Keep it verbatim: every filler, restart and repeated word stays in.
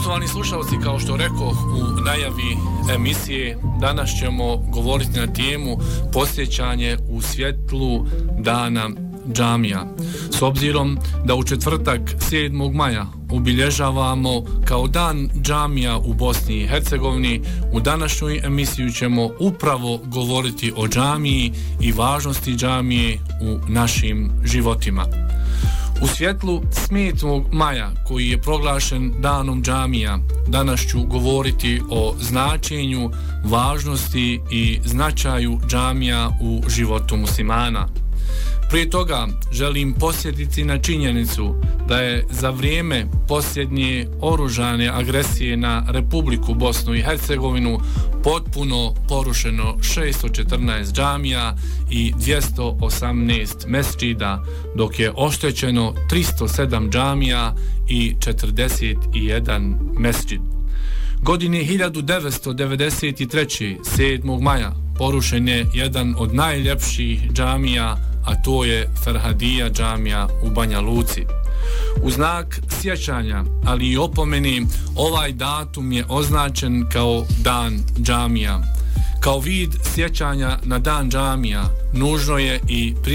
Poštovani slušalci, kao što rekoh u najavi emisije, danas ćemo govoriti na temu posjećanje u svjetlu dana džamija. S obzirom da u četvrtak sedmog maja obilježavamo kao dan džamija u Bosni i Hercegovini, u današnjoj emisiji ćemo upravo govoriti o džamiji i važnosti džamije u našim životima. U svjetlu sedmog maja, koji je proglašen danom džamija, danas ću govoriti o značenju, važnosti i značaju džamija u životu muslimana. Prije toga želim podsjetiti na činjenicu da je za vrijeme posljednje oružane agresije na Republiku Bosnu i Hercegovinu potpuno porušeno šesto četrnaest džamija i dvjesto osamnaest mesdžida, dok je oštećeno tristo sedam džamija i četrdeset jedan mesdžid. Godine hiljadu devetsto devedeset treće. sedmog maja porušen je jedan od najljepših džamija, a to je Ferhadija džamija u Banja Luci. U znak sjećanja, ali i opomeni, ovaj datum je označen kao dan džamija. Kao vid sjećanja na dan džamija nužno je i